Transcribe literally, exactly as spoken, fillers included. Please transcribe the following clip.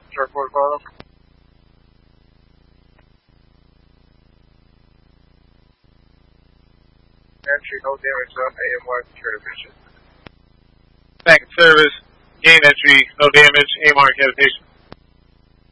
Short port follow. Entry, no damage on A M Y security vision. Back in service. Gain entry, no damage. A M R cavitation.